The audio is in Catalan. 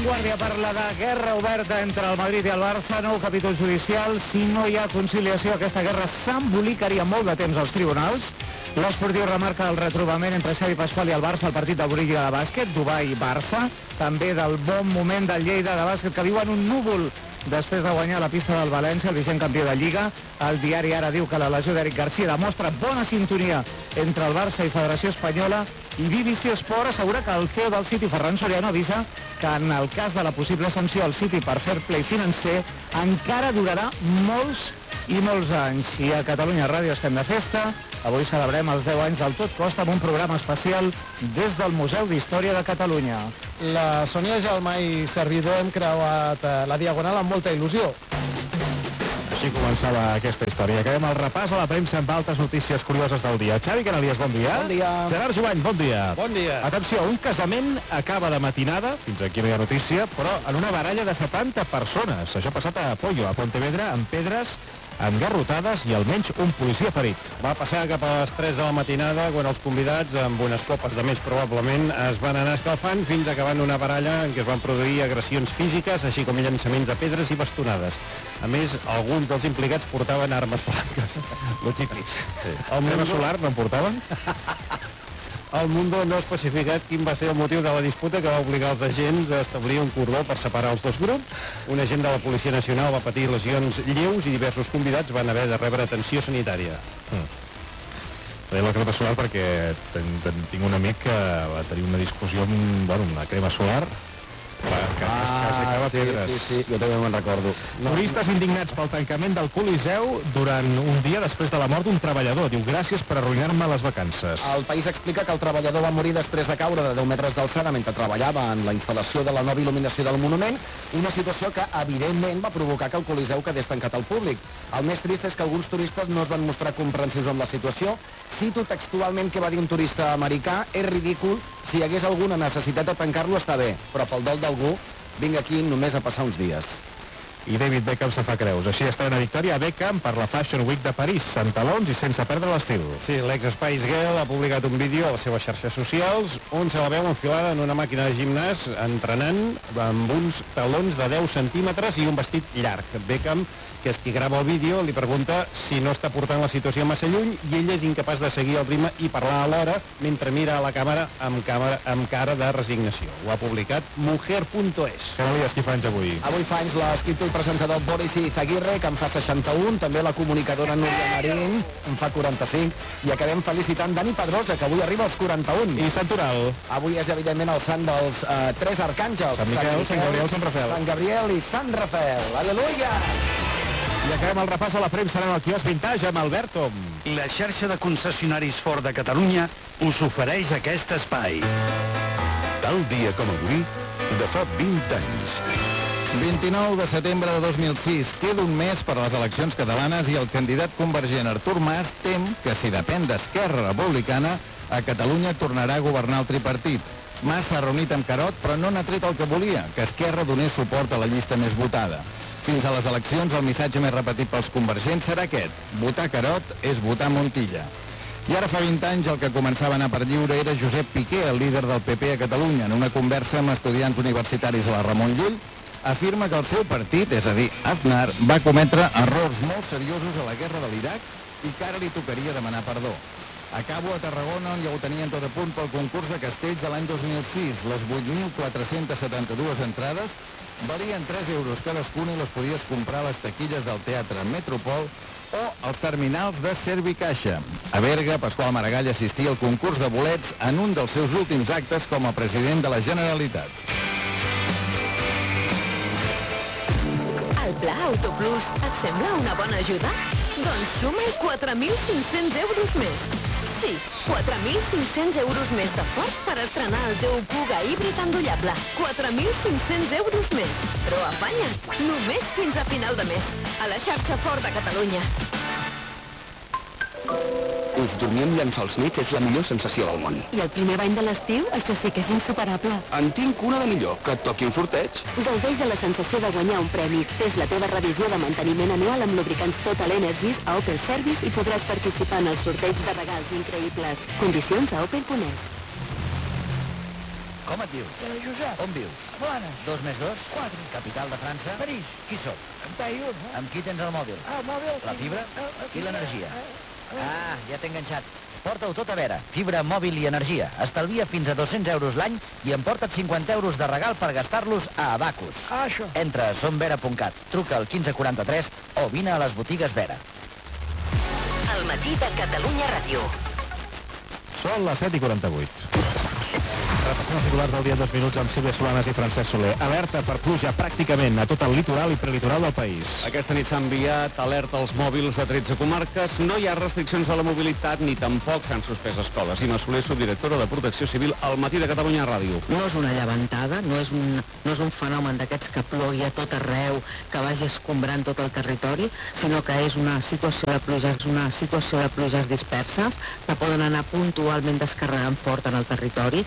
Guàrdia parla de guerra oberta entre el Madrid i el Barça, nou capítol judicial. Si no hi ha conciliació, aquesta guerra s'embolicaria molt de temps als tribunals. L'Esportiu remarca el retrobament entre Xavi Pasqual i el Barça al partit d'Eurolliga de bàsquet, Dubai-Barça. També del bon moment del Lleida de bàsquet, que viu en un núvol després de guanyar la pista del València, el vigent campió de Lliga. El diari Ara diu que la lesió d'Eric Garcia demostra bona sintonia entre el Barça i Federació Espanyola, i BBC Sport assegura que el CEO del City, Ferran Soriano, avisa que en el cas de la possible sanció al City per fair play financer encara durarà molts i molts anys. I a Catalunya Ràdio estem de festa. Avui celebrem els 10 anys del Tot Costa amb un programa especial des del Museu d'Història de Catalunya. La Sònia Gelmà i servidor hem creuat la Diagonal amb molta il·lusió. Així començava aquesta història. Acabem el repàs a la premsa amb altres notícies curioses del dia. Xavi Canalies, bon dia. Bon dia. Gerard Jovany, bon dia. Bon dia. Atenció, un casament acaba de matinada, fins aquí no hi ha notícia, però en una baralla de 70 persones. Això ha passat a Pollo, a Pontevedra, amb pedres engarrotades i almenys un policia ferit. Va passar cap a les 3 de la matinada quan els convidats, amb unes copes de més probablement, es van anar escalfant fins acabant una baralla en què es van produir agressions físiques, així com llançaments de pedres i bastonades. A més, alguns dels implicats portaven armes blanques. Lo típic. Sí. El crema solar no en portaven? El Mundo no ha especificat quin va ser el motiu de la disputa que va obligar els agents a establir un cordó per separar els dos grups. Un agent de la Policia Nacional va patir lesions lleus i diversos convidats van haver de rebre atenció sanitària. Deia la crema solar perquè tinc un amic que va tenir una discussió amb una crema solar que s'acaba pedres. Sí, jo també me'n recordo. Turistes indignats pel tancament del Coliseu durant un dia després de la mort d'un treballador. Diu, gràcies per arruïnar-me les vacances. El País explica que el treballador va morir després de caure de 10 metres d'alçada mentre treballava en la instal·lació de la nova il·luminació del monument, una situació que evidentment va provocar que el Coliseu quedés tancat al públic. El més trist és que alguns turistes no es van mostrar comprensius amb la situació. Cito textualment que va dir un turista americà: és ridícul, si hi hagués alguna necessitat de tancar-lo està bé, però pel dol d'algú vinc aquí només a passar uns dies. I David Beckham se fa creus. Així estrena Victoria Beckham per la Fashion Week de París, en talons i sense perdre l'estil. Sí, l'ex-Spice Girl ha publicat un vídeo a les seves xarxes socials on se la veu enfilada en una màquina de gimnàs entrenant amb uns talons de 10 centímetres i un vestit llarg. Beckham, que és qui grava el vídeo, li pregunta si no està portant la situació massa lluny i ell és incapaç de seguir el ritme i parlar alhora mentre mira a la càmera amb cara de resignació. Ho ha publicat mujer.es. Canalies, qui fa anys avui? Avui fa anys l'escriptor i presentador Boris Izaguirre, que en fa 61, també la comunicadora Núria Marín, en fa 45, i acabem felicitant Dani Pedrosa, que avui arriba als 41. I Sant Toral? Avui és, evidentment, el sant dels tres arcàngels. Sant Miquel, Sant Gabriel, Sant Rafael. Sant Gabriel i Sant Rafael. Aleluia! I acabem el repàs a la premsa, anem al quiosc Vintage amb Alberto. La xarxa de concessionaris Ford de Catalunya us ofereix aquest espai. Tal dia com avui, de fa 20 anys. 29 de setembre de 2006. Queda un mes per a les eleccions catalanes i el candidat convergent Artur Mas tem que, si depèn d'Esquerra Republicana, a Catalunya tornarà a governar el tripartit. Mas s'ha reunit amb Carod, però no n'ha tret el que volia, que Esquerra donés suport a la llista més votada. Fins a les eleccions, el missatge més repetit pels convergents serà aquest: votar Carod és votar Montilla. I ara fa 20 anys el que començava a anar per lliure era Josep Piqué, el líder del PP a Catalunya. En una conversa amb estudiants universitaris a la Ramon Llull, afirma que el seu partit, és a dir, Aznar, va cometre errors molt seriosos a la guerra de l'Iraq i que ara li tocaria demanar perdó. Acabo a Tarragona, on ja ho tenien tot a punt pel concurs de castells de l'any 2006. Les 8.472 entrades valien 3 euros cadascuna i les podies comprar a les taquilles del Teatre Metropol o als terminals de Servicaixa. A Berga, Pasqual Maragall assistia al concurs de bolets en un dels seus últims actes com a president de la Generalitat. El Pla Autoplus et sembla una bona ajuda? Doncs suma 4.500 euros més. Sí, 4.500 euros més de Ford per estrenar el teu Kuga híbrid endollable. 4.500 euros més. Però afanya't, només fins a final de mes. A la xarxa Ford de Catalunya. Uf, dormir amb llençols nets és la millor sensació del món. I el primer bany de l'estiu, això sí que és insuperable. En tinc una de millor, que et toqui un sorteig. Gaudeix de la sensació de guanyar un premi. Fes la teva revisió de manteniment anual amb lubricants Total Energies a Opel Service i podràs participar en el sorteig de regals increïbles. Condicions a opel.es. Com et dius? Josep. On vius? Blanes. 2 més 2? 4. Capital de França? París. Qui sóc? Taïun. Amb qui tens el mòbil? El mòbil. La fibra? I l'energia? Ah, ja t'he enganxat. Porta-ho tot a Vera. Fibra, mòbil i energia. Estalvia fins a 200 euros l'any i emporta't 50 euros de regal per gastar-los a Abacus. Això. Entra a somvera.cat, truca al 1543 o vine a les botigues Vera. El matí de Catalunya Ràdio. Són les 7:48. Repassem els titulars del dia en 2 minuts amb Sílvia Solanes i Francesc Soler. Alerta per pluja pràcticament a tot el litoral i prelitoral del país. Aquesta nit s'ha enviat alerta als mòbils a 13 comarques. No hi ha restriccions a la mobilitat ni tampoc s'han suspès escoles. Imma Soler, subdirectora de Protecció Civil, al matí de Catalunya Ràdio. No és una llevantada, no és un fenomen d'aquests que plogui a tot arreu, que vagi escombrant tot el territori, sinó que és una situació de pluges disperses que poden anar puntualment descarregant fort en el territori